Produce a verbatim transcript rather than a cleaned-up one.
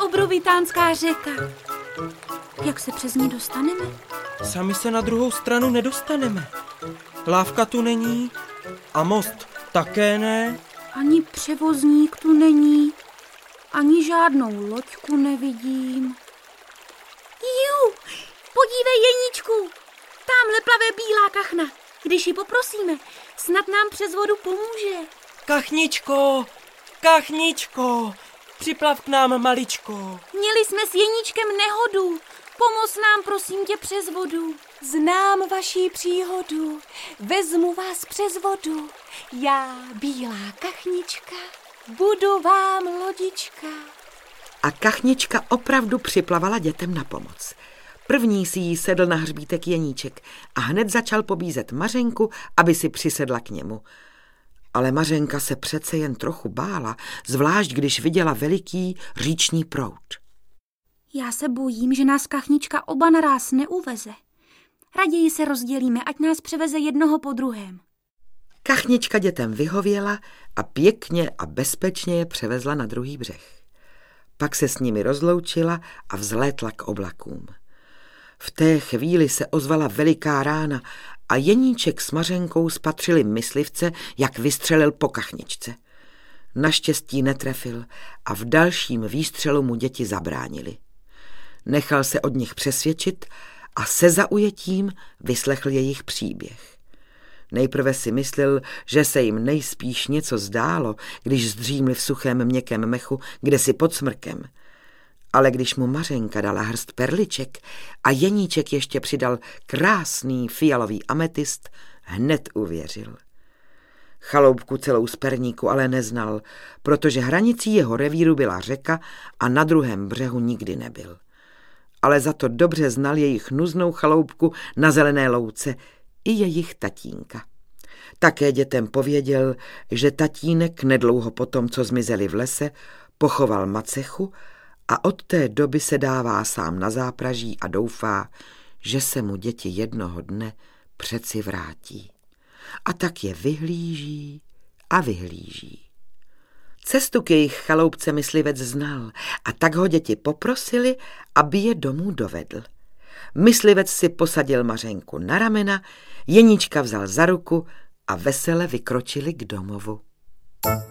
obrovitánská řeka. Jak se přes ní dostaneme? Sami se na druhou stranu nedostaneme. Lávka tu není a most také ne. Ani převozník tu není, ani žádnou loďku nevidím. Jú, podívej, Jeníčku, támhle plave bílá kachna. Když ji poprosíme, snad nám přes vodu pomůže. Kachničko, kachničko, připlav k nám, maličko. Měli jsme s Jeníčkem nehodu. Pomoz nám, prosím tě, přes vodu. Znám vaší příhodu, vezmu vás přes vodu. Já, bílá kachnička, budu vám lodička. A kachnička opravdu připlavala dětem na pomoc. První si jí sedl na hřbítek Jeníček a hned začal pobízet Mařenku, aby si přisedla k němu. Ale Mařenka se přece jen trochu bála, zvlášť když viděla veliký říční proud. Já se bojím, že nás kachnička oba naráz neuveze. Raději se rozdělíme, ať nás převeze jednoho po druhém. Kachnička dětem vyhověla a pěkně a bezpečně je převezla na druhý břeh. Pak se s nimi rozloučila a vzlétla k oblakům. V té chvíli se ozvala veliká rána a Jeníček s Mařenkou spatřili myslivce, jak vystřelil po kachničce. Naštěstí netrefil a v dalším výstřelu mu děti zabránili. Nechal se od nich přesvědčit a se zaujetím vyslechl jejich příběh. Nejprve si myslel, že se jim nejspíš něco zdálo, když zdřímli v suchém měkkém mechu kdesi pod smrkem. Ale když mu Mařenka dala hrst perliček a Jeníček ještě přidal krásný fialový ametist, hned uvěřil. Chaloupku celou z perníku ale neznal, protože hranicí jeho revíru byla řeka a na druhém břehu nikdy nebyl. Ale za to dobře znal jejich nuznou chaloupku na zelené louce i jejich tatínka. Také dětem pověděl, že tatínek nedlouho potom, co zmizeli v lese, pochoval macechu a od té doby se dává sám na zápraží a doufá, že se mu děti jednoho dne přeci vrátí. A tak je vyhlíží a vyhlíží. Cestu k jejich chaloupce myslivec znal a tak ho děti poprosili, aby je domů dovedl. Myslivec si posadil Mařenku na ramena, Jeníčka vzal za ruku a vesele vykročili k domovu.